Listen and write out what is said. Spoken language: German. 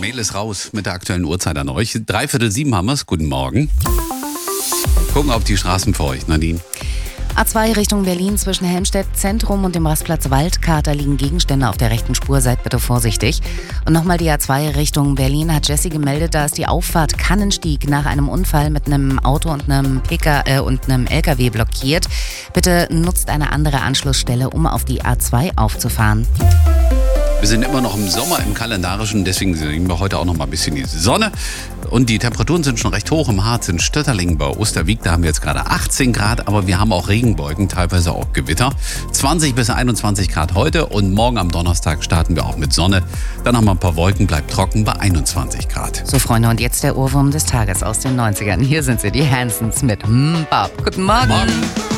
Mail ist raus mit der aktuellen Uhrzeit an euch. 6:45 haben wir es. Guten Morgen. Gucken auf die Straßen für euch, Nadine. A2 Richtung Berlin zwischen Helmstedt Zentrum und dem Rastplatz Waldkater liegen Gegenstände auf der rechten Spur. Seid bitte vorsichtig. Und nochmal die A2 Richtung Berlin hat Jessie gemeldet, da ist die Auffahrt Kannenstieg nach einem Unfall mit einem Auto und einem LKW blockiert. Bitte nutzt eine andere Anschlussstelle, um auf die A2 aufzufahren. Wir sind immer noch im Sommer, im Kalendarischen, deswegen sehen wir heute auch noch mal ein bisschen die Sonne. Und die Temperaturen sind schon recht hoch. Im Harz, in Stötterling, bei Osterwieck, da haben wir jetzt gerade 18 Grad, aber wir haben auch Regenwolken, teilweise auch Gewitter. 20 bis 21 Grad heute und morgen am Donnerstag starten wir auch mit Sonne. Dann haben wir ein paar Wolken, bleibt trocken bei 21 Grad. So Freunde, und jetzt der Ohrwurm des Tages aus den 90ern. Hier sind sie, die Hansons mit Bob. Guten Morgen. Morgen.